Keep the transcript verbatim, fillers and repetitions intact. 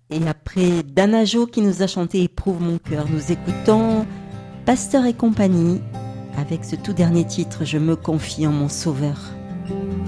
Et après Dana Jo qui nous a chanté Éprouve mon cœur, nous écoutons Pasteur et compagnie avec ce tout dernier titre, Je me confie en mon sauveur.